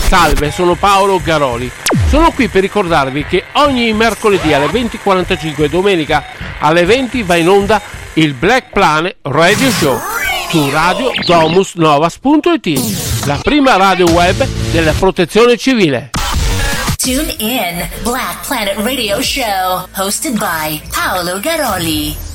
Salve, sono Paolo Garoli. Sono qui per ricordarvi che ogni mercoledì alle 20:45 e domenica alle 20 va in onda il Black Planet Radio Show su radiodomusnovas.it, la prima radio web della protezione civile. Tune in, Black Planet Radio Show, hosted by Paolo Garoli.